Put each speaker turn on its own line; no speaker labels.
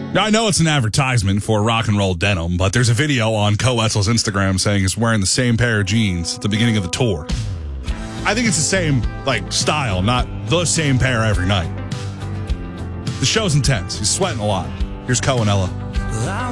Now, I know it's an advertisement for rock and roll denim, but there's a video on Ko Wetzel's Instagram saying he's wearing the same pair of jeans at the beginning of the tour. I think it's the same, style, not the same pair every night. The show's intense. He's sweating a lot. Here's Ko and Ella.